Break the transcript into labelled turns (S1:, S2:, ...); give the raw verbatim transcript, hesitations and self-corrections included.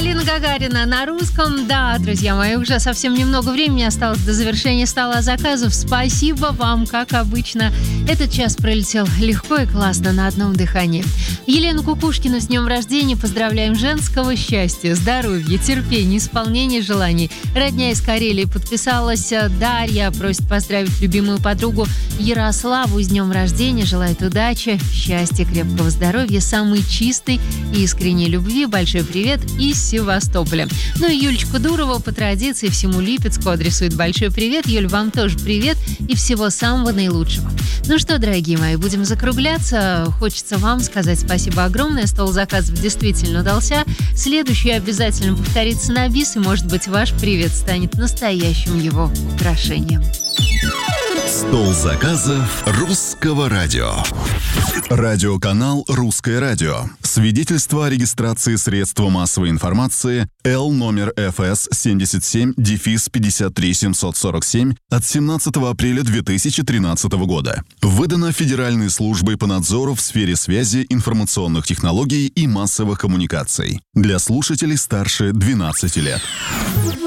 S1: Полина Гагарина на русском. Да, друзья мои, уже совсем немного времени осталось до завершения стола заказов. Спасибо вам, как обычно. Этот час пролетел легко и классно на одном дыхании. Елену Кукушкину с днем рождения поздравляем. Женского счастья, здоровья, терпения, исполнения желаний. Родня из Карелии подписалась. Дарья просит поздравить любимую подругу Ярославу с днем рождения. Желает удачи, счастья, крепкого здоровья, самой чистой и искренней любви. Большой привет из Севастополя. Ну и Юлечка Дурова по традиции всему Липецку адресует большой привет. Юль, вам тоже привет и всего самого наилучшего. Ну что, дорогие мои, будем закругляться. Хочется вам сказать спасибо огромное. Стол заказов действительно удался. Следующий обязательно повторится на бис, и, может быть, ваш привет станет настоящим его украшением.
S2: Стол заказов Русского радио. Радиоканал «Русское радио». Свидетельство о регистрации средства массовой информации Л номер эф эс семьдесят семь пятьдесят три семьсот сорок семь от семнадцатого апреля две тысячи тринадцатого года. Выдано Федеральной службой по надзору в сфере связи, информационных технологий и массовых коммуникаций. Для слушателей старше двенадцати лет.